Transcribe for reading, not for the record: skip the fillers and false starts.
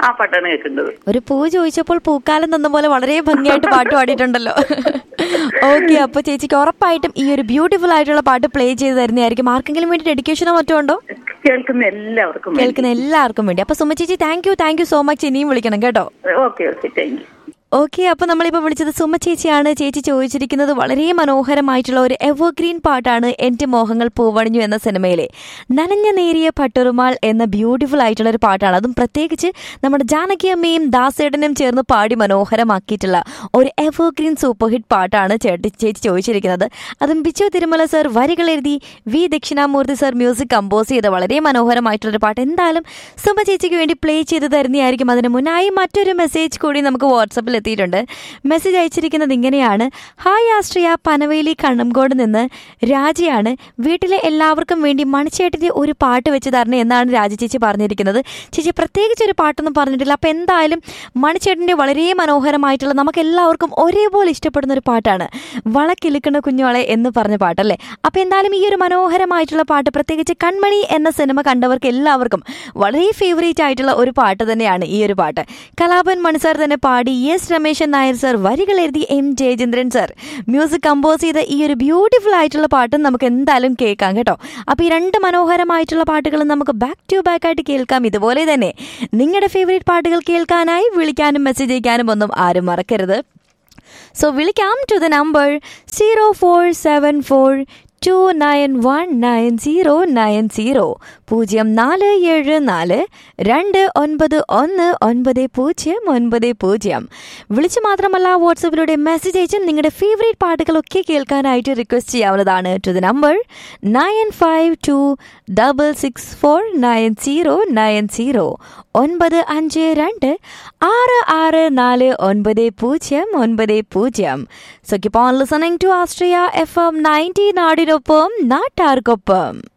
ആ പാട്ടാണ് കേൾക്കേണ്ടത്. ഒരു പൂ ചോദിച്ചപ്പോൾ പൂക്കാലം തന്ന പോലെ വളരെ ഭംഗിയായിട്ട് പാട്ട് പാടിയിട്ടുണ്ടല്ലോ. ഓക്കെ, അപ്പൊ ചേച്ചിക്ക് ഉറപ്പായിട്ടും ഈ ഒരു ബ്യൂട്ടിഫുൾ ആയിട്ടുള്ള പാട്ട് പ്ലേ ചെയ്ത് തരുന്നതായിരിക്കും. ആർക്കെങ്കിലും വേണ്ടി ഡെഡിക്കേഷനോ മറ്റോ ഉണ്ടോ? കേൾക്കുന്ന എല്ലാവർക്കും വേണ്ടി. അപ്പൊ സുമ ചേച്ചി താങ്ക് യു സോ മച്ച്. ഇനിയും വിളിക്കണം കേട്ടോ. Okay, thank you. ഓക്കെ, അപ്പൊ നമ്മളിപ്പോ വിളിച്ചത് സുമ ചേച്ചിയാണ്. ചേച്ചി ചോദിച്ചിരിക്കുന്നത് വളരെ മനോഹരമായിട്ടുള്ള ഒരു എവർഗ്രീൻ പാട്ടാണ്. എന്റെ മോഹങ്ങൾ പൂവണിഞ്ഞു എന്ന സിനിമയിലെ നനഞ്ഞ നേരിയ പട്ടുറുമാൾ എന്ന ബ്യൂട്ടിഫുൾ ആയിട്ടുള്ള ഒരു പാട്ടാണ്. അതും പ്രത്യേകിച്ച് നമ്മുടെ ജാനകി അമ്മയും ദാസേട്ടനും ചേർന്ന് പാടി മനോഹരമാക്കിയിട്ടുള്ള ഒരു എവർഗ്രീൻ സൂപ്പർ ഹിറ്റ് പാട്ടാണ് ചേച്ചി ചോദിച്ചിരിക്കുന്നത്. അതും ബിച്ചു തിരുമല സർ വരികൾ എഴുതി V Dakshinamurthy sir music compose ചെയ്ത വളരെ മനോഹരമായിട്ടുള്ളൊരു പാട്ട് എന്തായാലും സുമ ചേച്ചിക്ക് വേണ്ടി പ്ലേ ചെയ്ത് തരുന്നതായിരിക്കും. അതിന് മുന്നായി മറ്റൊരു മെസ്സേജ് കൂടി നമുക്ക് വാട്സപ്പിൽ എത്തിയിട്ടുണ്ട്. മെസ്സേജ് അയച്ചിരിക്കുന്നത് ഇങ്ങനെയാണ്: ഹായ് ആശ്രയ, പനവേലി കണ്ണംകോട് നിന്ന് രാജയാണ്. വീട്ടിലെ എല്ലാവർക്കും വേണ്ടി മണിച്ചേട്ടൻ്റെ ഒരു പാട്ട് വെച്ച് തരണേ എന്നാണ് രാജ ചേച്ചി പറഞ്ഞിരിക്കുന്നത്. ചേച്ചി പ്രത്യേകിച്ച് ഒരു പാട്ടൊന്നും പറഞ്ഞിട്ടില്ല. അപ്പം എന്തായാലും മണിച്ചേട്ടൻ്റെ വളരെ മനോഹരമായിട്ടുള്ള നമുക്ക് എല്ലാവർക്കും ഒരേപോലെ ഇഷ്ടപ്പെടുന്ന ഒരു പാട്ടാണ് വളക്കിലുക്കണ കുഞ്ഞോളെ എന്ന് പറഞ്ഞ പാട്ടല്ലേ. അപ്പം എന്തായാലും ഈ ഒരു മനോഹരമായിട്ടുള്ള പാട്ട് പ്രത്യേകിച്ച് കൺമണി എന്ന സിനിമ കണ്ടവർക്ക് എല്ലാവർക്കും വളരെ ഫേവറേറ്റ് ആയിട്ടുള്ള ഒരു പാട്ട് തന്നെയാണ് ഈ ഒരു പാട്ട്. കലാപൻ മണിസാർ തന്നെ പാടി എസ് രമേശൻ നായർ സർ വരികൾ എഴുതി M Jayachandran sir music compose ചെയ്ത ഈ ഒരു ബ്യൂട്ടിഫുൾ ആയിട്ടുള്ള പാട്ടും നമുക്ക് എന്തായാലും കേൾക്കാം കേട്ടോ. അപ്പോൾ ഈ രണ്ട് മനോഹരമായിട്ടുള്ള പാട്ടുകളും നമുക്ക് ബാക്ക് ടു ബാക്ക് ആയിട്ട് കേൾക്കാം. ഇതുപോലെ തന്നെ നിങ്ങളുടെ ഫേവറേറ്റ് പാട്ടുകൾ കേൾക്കാനായി വിളിക്കാനും മെസ്സേജ് അയക്കാനും ഒന്നും ആരും മറക്കരുത്. സോ വിളിക്കാം ടു ദ നമ്പർ 0474 291990 0474 2919090. വിളിച്ച് മാത്രമല്ല വാട്സപ്പിലൂടെ മെസ്സേജ് അയച്ചും നിങ്ങളുടെ ഫേവറേറ്റ് പാട്ടുകളൊക്കെ കേൾക്കാനായിട്ട് റിക്വസ്റ്റ് ചെയ്യാവുന്നതാണ്. To the number 9526649090 9526649090. So keep on listening to Austria FM 90 നാടിനൊപ്പം നാട്ടാർക്കൊപ്പം.